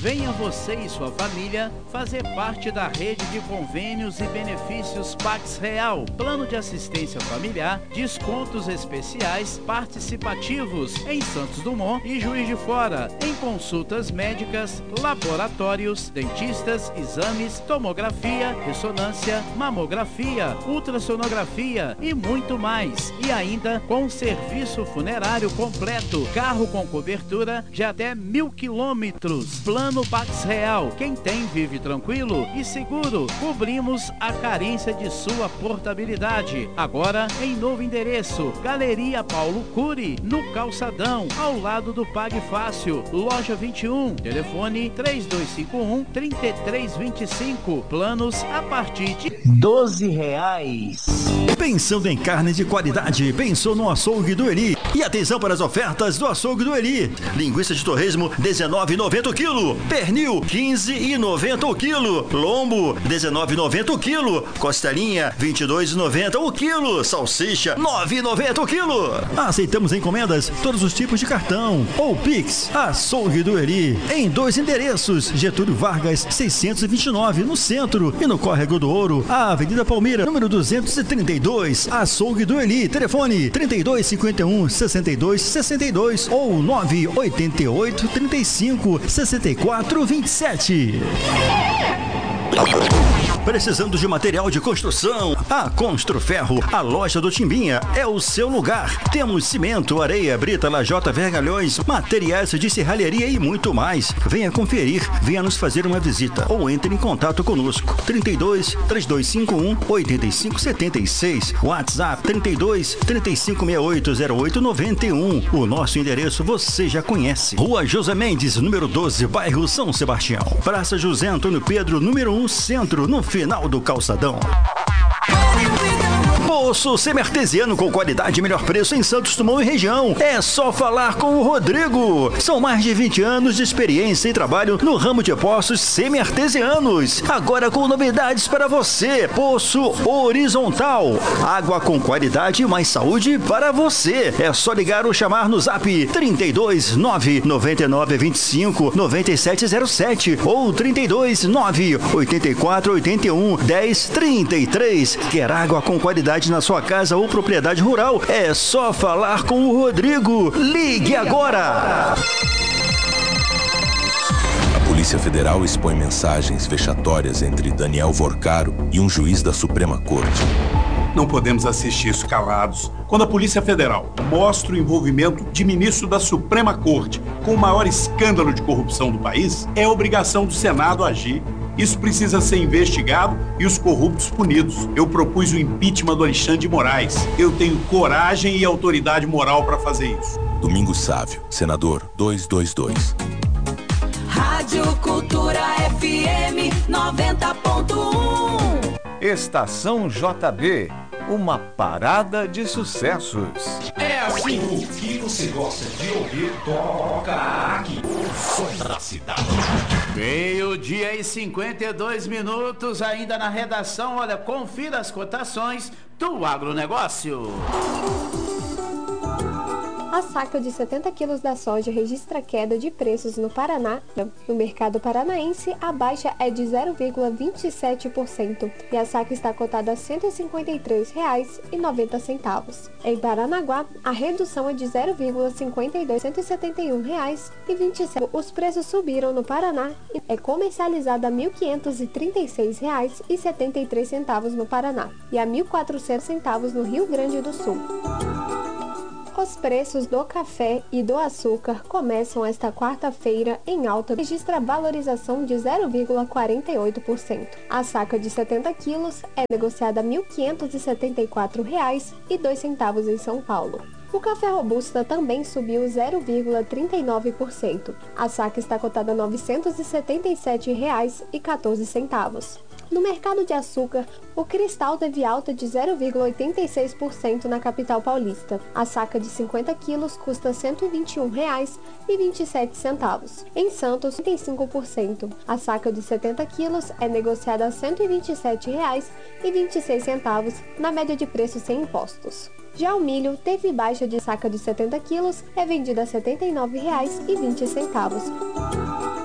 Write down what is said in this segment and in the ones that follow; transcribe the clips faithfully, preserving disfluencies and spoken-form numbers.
Venha você e sua família fazer parte da rede de convênios e benefícios Pax Real. Plano de assistência familiar, descontos especiais participativos em Santos Dumont e Juiz de Fora, em consultas médicas, laboratórios, dentistas, exames, tomografia, ressonância, mamografia, ultrassonografia e muito mais. E ainda com serviço funerário completo, carro com cobertura de até mil quilômetros. Plano Pax Real. Quem tem vive tranquilo e seguro. Cobrimos a carência de sua portabilidade. Agora em novo endereço, Galeria Paulo Cury, no Calçadão, ao lado do Pague Fácil, loja vinte e um, telefone três dois cinco um, três três dois cinco, planos a partir de doze reais. Pensando em carne de qualidade, pensou no Açougue do Eli. E atenção para as ofertas do Açougue do Eli. Linguiça de torresmo, dezenove reais e noventa centavos o quilo. Pernil, quinze reais e noventa centavos o quilo. Lombo, dezenove reais e noventa centavos o quilo. Costelinha, vinte e dois reais e noventa centavos o quilo. Salsicha, nove reais e noventa centavos o quilo. Aceitamos encomendas, todos os tipos de cartão ou Pix. Açougue do Eli, em dois endereços, Getúlio Vargas, seiscentos e vinte e nove, no centro, e no Córrego do Ouro, a Avenida Palmeira, número duzentos e trinta e dois. Açougue do Eli, telefone trinta e dois, cinquenta e um, sessenta e dois, sessenta e dois ou nove oito oito, trinta e cinco, sessenta e quatro, vinte e sete. Precisando de material de construção? A Construferro, a loja do Timbinha, é o seu lugar. Temos cimento, areia, brita, lajota, vergalhões, materiais de serralheria e muito mais. Venha conferir, venha nos fazer uma visita ou entre em contato conosco. trinta e dois, três dois cinco um, oito cinco sete seis, WhatsApp trinta e dois, trinta e cinco, sessenta e oito, zero oito, noventa e um. O nosso endereço você já conhece. Rua José Mendes, número doze, bairro São Sebastião. Praça José Antônio Pedro, número um, centro, no final do calçadão. Poço semi-artesiano com qualidade e melhor preço em Santos Dumont e região. É só falar com o Rodrigo. São mais de vinte anos de experiência e trabalho no ramo de poços semi-artesianos. Agora com novidades para você. Poço horizontal. Água com qualidade e mais saúde para você. É só ligar ou chamar no zap trinta e dois, nove nove nove, vinte e cinco, nove sete zero sete ou trinta e dois, nove oito quatro, oito um, dez, trinta e três. Quer água com qualidade na sua casa ou propriedade rural? É só falar com o Rodrigo. Ligue agora! A Polícia Federal expõe mensagens vexatórias entre Daniel Vorcaro e um juiz da Suprema Corte. Não podemos assistir isso calados. Quando a Polícia Federal mostra o envolvimento de ministro da Suprema Corte com o maior escândalo de corrupção do país, é obrigação do Senado agir. Isso precisa ser investigado e os corruptos punidos. Eu propus o impeachment do Alexandre de Moraes. Eu tenho coragem e autoridade moral para fazer isso. Domingos Sávio, senador duzentos e vinte e dois. Rádio Cultura F M noventa ponto um. Estação J B, uma parada de sucessos. É assim, o que você gosta de ouvir, toca aqui. O som da cidade. Meio-dia e cinquenta e dois minutos, ainda na redação. Olha, confira as cotações do agronegócio. A saca de setenta quilos da soja registra queda de preços no Paraná. No mercado paranaense, a baixa é de zero vírgula vinte e sete por cento e a saca está cotada a cento e cinquenta e três reais e noventa centavos. Em Paranaguá, a redução é de zero vírgula cinquenta e dois por cento, cento e setenta e um reais e vinte centavos. Os preços subiram no Paraná e é comercializada a mil quinhentos e trinta e seis reais e setenta e três centavos no Paraná e a mil e quatrocentos centavos no Rio Grande do Sul. Os preços do café e do açúcar começam esta quarta-feira em alta, registra valorização de zero vírgula quarenta e oito por cento. A saca de setenta quilos é negociada a mil quinhentos e setenta e quatro reais e dois centavos em São Paulo. O café robusta também subiu zero vírgula trinta e nove por cento. A saca está cotada a novecentos e setenta e sete reais e quatorze centavos. No mercado de açúcar, o cristal teve alta de zero vírgula oitenta e seis por cento na capital paulista. A saca de cinquenta quilos custa cento e vinte e um reais e vinte e sete centavos. Em Santos, trinta e cinco por cento. A saca de setenta quilos é negociada a cento e vinte e sete reais e vinte e seis centavos na média de preço sem impostos. Já o milho teve baixa de saca de setenta quilos, é vendida a setenta e nove reais e vinte centavos.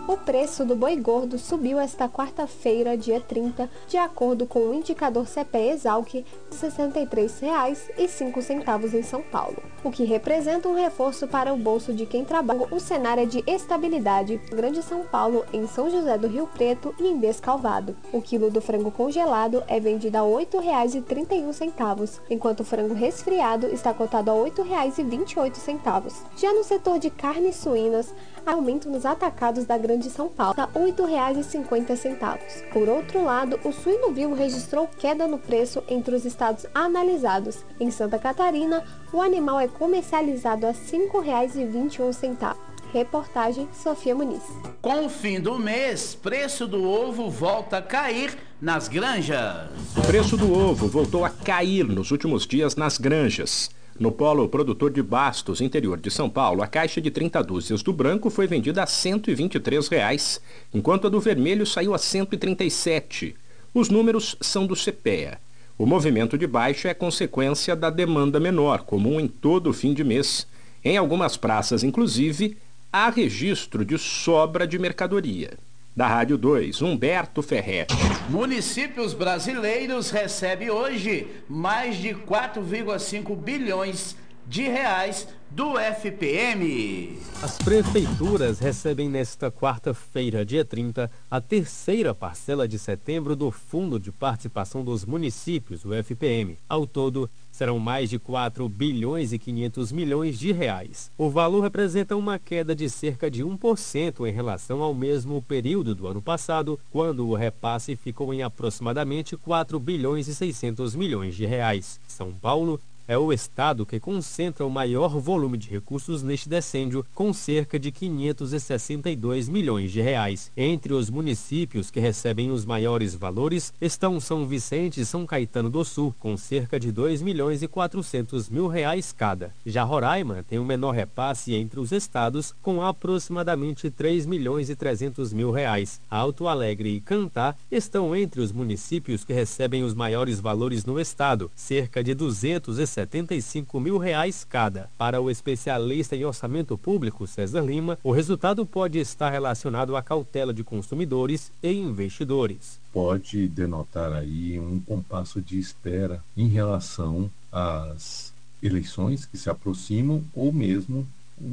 O preço do boi gordo subiu esta quarta-feira, dia trinta, de acordo com o indicador C P Exalc, de sessenta e três reais e cinco centavos em São Paulo, o que representa um reforço para o bolso de quem trabalha. O cenário é de estabilidade em Grande São Paulo, em São José do Rio Preto e em Descalvado. O quilo do frango congelado é vendido a oito reais e trinta e um centavos, enquanto o frango resfriado está cotado a oito reais e vinte e oito centavos. Já no setor de carnes suínas, há aumento nos atacados da Grande São Paulo a oito reais e cinquenta centavos. Por outro lado, o suíno vivo registrou queda no preço entre os estados analisados. Em Santa Catarina, o animal é comercializado a cinco reais e vinte e um centavos. Reportagem Sofia Muniz. Com o fim do mês, preço do ovo volta a cair nas granjas. O preço do ovo voltou a cair nos últimos dias nas granjas. No polo produtor de Bastos, interior de São Paulo, a caixa de trinta dúzias do branco foi vendida a cento e vinte e três reais, enquanto a do vermelho saiu a cento e trinta e sete. Os números são do CEPEA. O movimento de baixa é consequência da demanda menor, comum em todo o fim de mês. Em algumas praças, inclusive, há registro de sobra de mercadoria. Da Rádio dois, Humberto Ferretti. Municípios brasileiros recebem hoje mais de quatro vírgula cinco bilhões de reais do F P M. As prefeituras recebem nesta quarta-feira, dia trinta, a terceira parcela de setembro do Fundo de Participação dos Municípios, o F P M. Ao todo, serão mais de quatro bilhões e quinhentos milhões de reais. O valor representa uma queda de cerca de um por cento em relação ao mesmo período do ano passado, quando o repasse ficou em aproximadamente quatro bilhões e seiscentos milhões de reais. São Paulo é o estado que concentra o maior volume de recursos neste decêndio, com cerca de quinhentos e sessenta e dois milhões de reais. Entre os municípios que recebem os maiores valores estão São Vicente e São Caetano do Sul, com cerca de dois milhões e quatrocentos mil reais cada. Já Roraima tem o menor repasse entre os estados, com aproximadamente três milhões e trezentos mil reais. Alto Alegre e Cantá estão entre os municípios que recebem os maiores valores no estado, cerca de duzentos e setenta e cinco mil reais cada. Para o especialista em orçamento público, César Lima, o resultado pode estar relacionado à cautela de consumidores e investidores. Pode denotar aí um compasso de espera em relação às eleições que se aproximam ou mesmo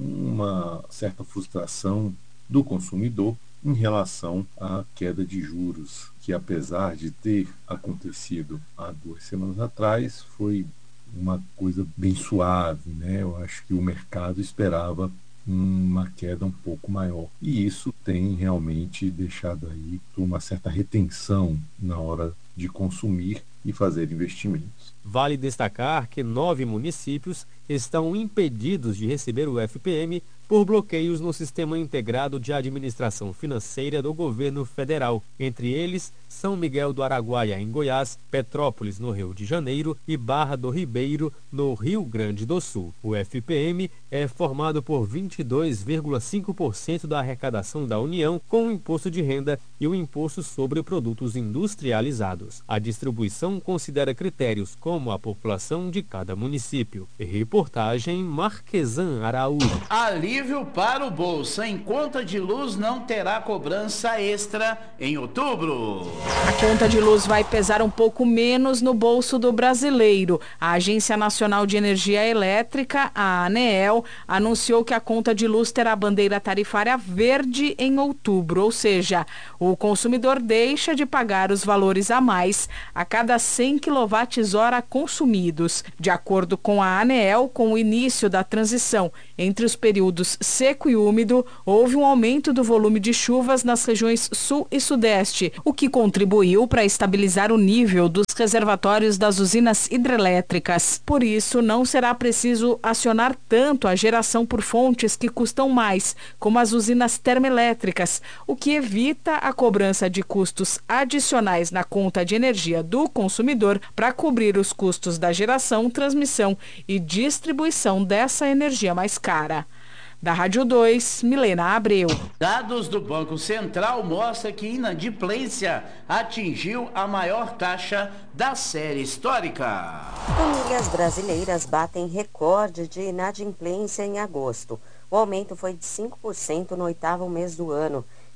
uma certa frustração do consumidor em relação à queda de juros, que apesar de ter acontecido há duas semanas atrás, foi uma coisa bem suave, né? Eu acho que o mercado esperava uma queda um pouco maior. E isso tem realmente deixado aí uma certa retenção na hora de consumir e fazer investimentos. Vale destacar que nove municípios estão impedidos de receber o F P M por bloqueios no Sistema Integrado de Administração Financeira do Governo Federal. Entre eles, São Miguel do Araguaia, em Goiás, Petrópolis, no Rio de Janeiro e Barra do Ribeiro, no Rio Grande do Sul. O F P M é formado por vinte e dois vírgula cinco por cento da arrecadação da União com o imposto de renda e o imposto sobre produtos industrializados. A distribuição considera critérios como a população de cada município. Reportagem Marquesan Araújo. Alívio para o bolso. Em conta de luz não terá cobrança extra em outubro. A conta de luz vai pesar um pouco menos no bolso do brasileiro. A Agência Nacional de Energia Elétrica, a ANEEL, anunciou que a conta de luz terá bandeira tarifária verde em outubro, ou seja, o consumidor deixa de pagar os valores a mais a cada cem quilowatt-hora consumidos. De acordo com a ANEEL, com o início da transição entre os períodos seco e úmido, houve um aumento do volume de chuvas nas regiões sul e sudeste, o que contribuiu para estabilizar o nível dos reservatórios das usinas hidrelétricas. Por isso, não será preciso acionar tanto a geração por fontes que custam mais, como as usinas termoelétricas, o que evita a cobrança de custos adicionais na conta de energia do consumidor para cobrir os custos da geração, transmissão e distribuição dessa energia mais cara. Da Rádio dois, Milena Abreu. Dados do Banco Central mostram que a inadimplência atingiu a maior taxa da série histórica. Famílias brasileiras batem recorde de inadimplência em agosto. O aumento foi de cinco por cento no oitavo mês do ano.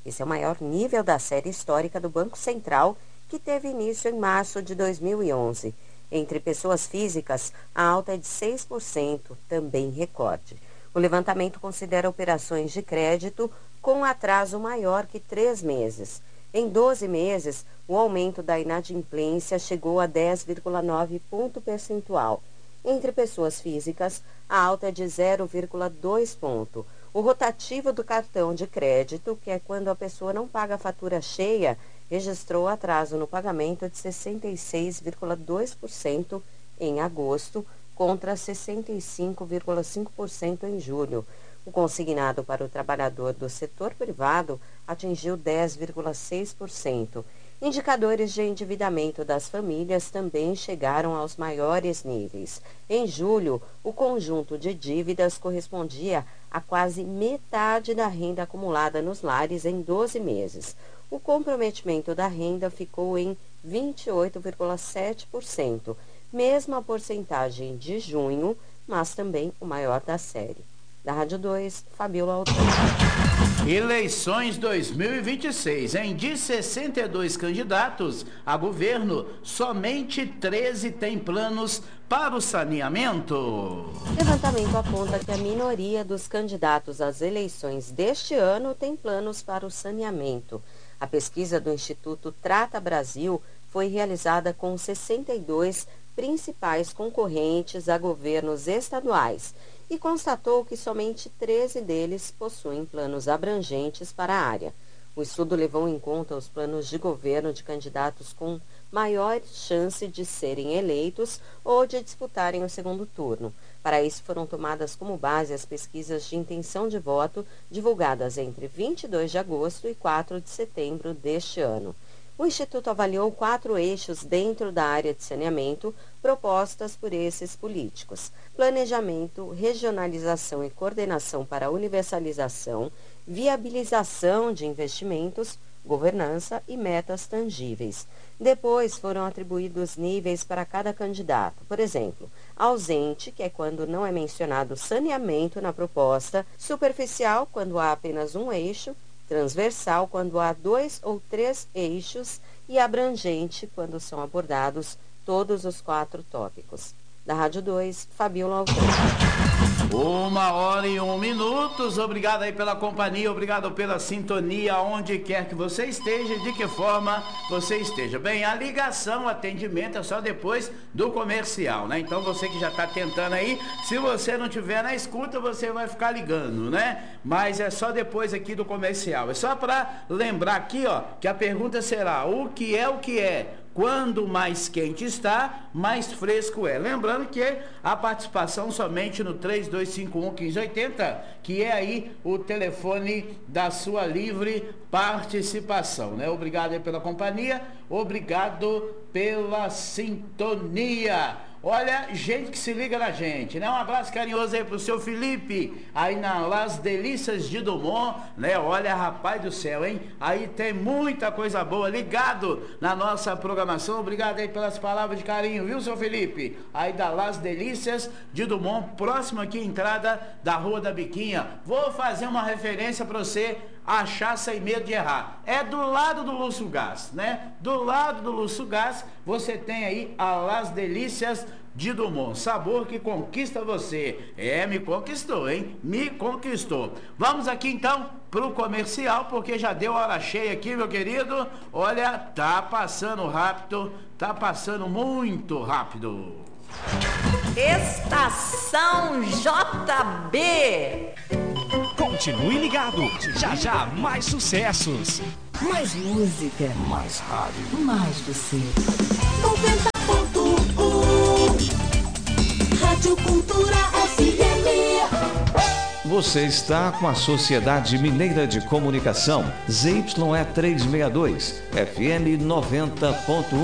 Esse é o maior nível da série histórica do Banco Central, que teve início em março de dois mil e onze. Entre pessoas físicas, a alta é de seis por cento, também recorde. O levantamento considera operações de crédito com atraso maior que três meses. Em doze meses, o aumento da inadimplência chegou a dez vírgula nove ponto percentual. Entre pessoas físicas, a alta é de zero vírgula dois ponto. O rotativo do cartão de crédito, que é quando a pessoa não paga a fatura cheia, registrou atraso no pagamento de sessenta e seis vírgula dois por cento em agosto, contra sessenta e cinco vírgula cinco por cento em julho. O consignado para o trabalhador do setor privado atingiu dez vírgula seis por cento. Indicadores de endividamento das famílias também chegaram aos maiores níveis. Em julho, o conjunto de dívidas correspondia a quase metade da renda acumulada nos lares em doze meses. O comprometimento da renda ficou em vinte e oito vírgula sete por cento, mesma porcentagem de junho, mas também o maior da série. Da Rádio dois, Fabíola Altão. Eleições dois mil e vinte e seis, em de sessenta e dois candidatos a governo, somente treze têm planos para o saneamento. O levantamento aponta que a minoria dos candidatos às eleições deste ano tem planos para o saneamento. A pesquisa do Instituto Trata Brasil foi realizada com sessenta e dois principais concorrentes a governos estaduais e constatou que somente treze deles possuem planos abrangentes para a área. O estudo levou em conta os planos de governo de candidatos com maior chance de serem eleitos ou de disputarem o segundo turno. Para isso, foram tomadas como base as pesquisas de intenção de voto divulgadas entre vinte e dois de agosto e quatro de setembro deste ano. O Instituto avaliou quatro eixos dentro da área de saneamento propostas por esses políticos: planejamento, regionalização e coordenação para a universalização, viabilização de investimentos, governança e metas tangíveis. Depois foram atribuídos níveis para cada candidato. Por exemplo, ausente, que é quando não é mencionado saneamento na proposta, superficial, quando há apenas um eixo, transversal, quando há dois ou três eixos, e abrangente, quando são abordados todos os quatro tópicos. Da Rádio dois, Fabíola Altão. Uma hora e um minutos. Obrigado aí pela companhia, obrigado pela sintonia, onde quer que você esteja, de que forma você esteja. Bem, a ligação, o atendimento é só depois do comercial, né? Então você que já está tentando aí, se você não tiver na escuta, você vai ficar ligando, né? Mas é só depois aqui do comercial. É só para lembrar aqui, ó, que a pergunta será: o que é o que é? Quando mais quente está, mais fresco é. Lembrando que a participação somente no três dois cinco um, um cinco oito zero, que é aí o telefone da sua livre participação, né? Obrigado aí pela companhia, obrigado pela sintonia. Olha, gente que se liga na gente, né? Um abraço carinhoso aí pro seu Felipe, aí na Las Delícias de Dumont, né? Olha, rapaz do céu, hein? Aí tem muita coisa boa ligado na nossa programação. Obrigado aí pelas palavras de carinho, viu, seu Felipe? Aí da Las Delícias de Dumont, próximo aqui, entrada da Rua da Biquinha. Vou fazer uma referência para você achar sem medo de errar. É do lado do Lúcio Gás, né? Do lado do Lúcio Gás, você tem aí a Las Delícias de Dumont. Sabor que conquista você. É, me conquistou, hein? Me conquistou. Vamos aqui então pro comercial, porque já deu hora cheia aqui, meu querido. Olha, tá passando rápido, tá passando muito rápido. Estação J B. Continue ligado, já já mais sucessos. Mais música. Mais rádio. Mais você. noventa ponto um Rádio Cultura F M. Você está com a Sociedade Mineira de Comunicação, Z Y E trezentos e sessenta e dois, F M noventa ponto um.